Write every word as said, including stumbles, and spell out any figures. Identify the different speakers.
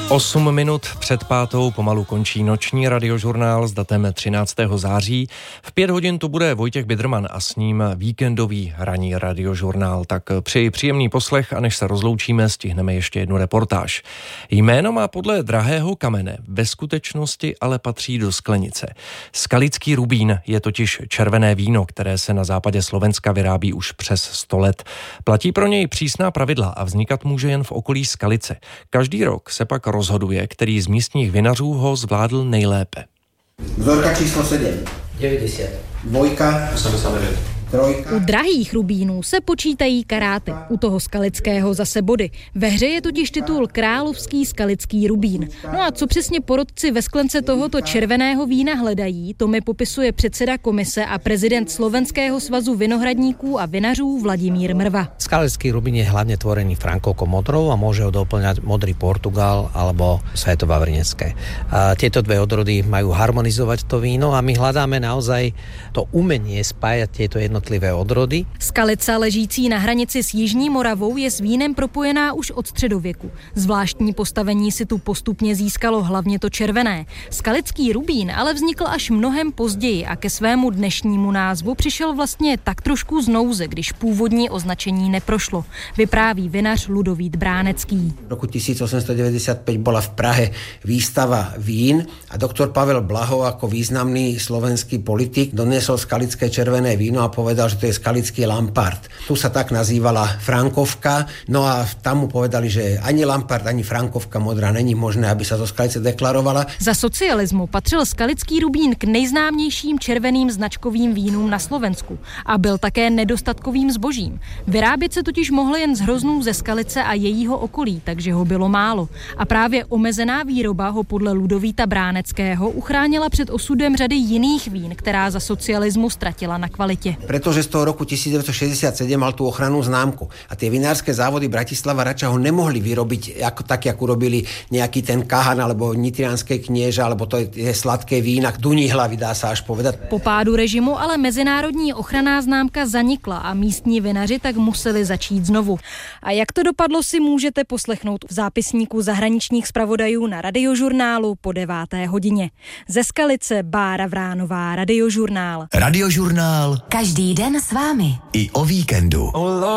Speaker 1: Osm minut před pátou pomalu končí noční radiožurnál s datem třináctého září. V pět hodin tu bude Vojtěch Biederman a s ním víkendový ranní radiožurnál. Tak přeji příjemný poslech a než se rozloučíme, stihneme ještě jednu reportáž. Jméno má podle drahého kamene, ve skutečnosti ale patří do sklenice. Skalický rubín je totiž červené víno, které se na západě Slovenska vyrábí už přes sto let. Platí pro něj přísná pravidla a vznikat může jen v okolí Skalice. Každý rok se pak rozhoduje, který z místních vinařů ho zvládl nejlépe.
Speaker 2: Vzorka číslo sedm.
Speaker 3: devadesát.
Speaker 2: Dvojka.
Speaker 3: osmdesát devět.
Speaker 2: Trojka.
Speaker 4: U drahých rubínů se počítají karáty, u toho skalického zase body. Ve hře je totiž titul Královský skalický rubín. No a co přesně porotci ve sklence tohoto červeného vína hledají, to mi popisuje předseda komise a prezident Slovenského svazu vinohradníků a vinařů Vladimír Mrva.
Speaker 5: Skalický rubín je hlavne tvorený frankovkou modrou a môže ho doplňať modrý Portugal alebo Svetobavrinecké. Tieto dve odrody majú harmonizovať to víno a my hľadáme naozaj to umenie spájať tieto jedno jednotlivé odrody.
Speaker 4: Skalica ležící na hranici s Jižní Moravou je s vínem propojená už od středověku. Zvláštní postavení si tu postupně získalo hlavně to červené. Skalický rubín ale vznikl až mnohem později a ke svému dnešnímu názvu přišel vlastně tak trošku z nouze, když původní označení neprošlo. Vypráví vinař Ludovít Bránecký.
Speaker 2: V roku tisícosemstodeväťdesiatpäť bola v Prahe výstava vín a doktor Pavel Blaho ako významný slovenský politik doniesol skalické červené víno a povedal, že to je skalický Lampart. Tu sa tak nazývala Frankovka, no a tam mu povedali, že ani Lampart, ani Frankovka modrá není možné, aby sa zo Skalice deklarovala.
Speaker 4: Za socialismu patřil skalický rubín k nejznámějším červeným značkovým vínům na Slovensku a byl také nedostatkovým zbožím. Vyrábět se totiž mohl jen z hroznů ze Skalice a jejího okolí, takže ho bylo málo. A právě omezená výroba ho podle Ludovíta Bráneckého uchránila před osudem řady jiných vín, která za socialismu ztratila na kvalitě.
Speaker 2: Pretože z toho roku devätnásťstošesťdesiatsedem mal tú ochrannú známku a tie vinárske závody Bratislava Rača ho nemohli vyrobiť ako, tak, ako urobili nejaký ten Kahan alebo Nitrianské knieža, alebo to je, je sladké vína, Duní hlavy, dá sa až povedať.
Speaker 4: Po pádu režimu ale mezinárodní ochranná známka zanikla a místní vinaři tak museli začít znovu. A jak to dopadlo, si můžete poslechnout v zápisníku zahraničních zpravodajů na radiožurnálu po deváté hodině. Ze Skalice Bára Vránová, radiožurnál.
Speaker 6: Radiožurnál.
Speaker 7: Každý den s vámi.
Speaker 6: I o víkendu.